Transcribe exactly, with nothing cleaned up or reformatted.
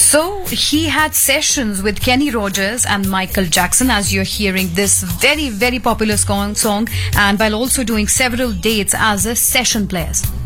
So he had sessions with Kenny Rogers and Michael Jackson, as you're hearing this very, very popular song, song and while also doing several dates as a session player.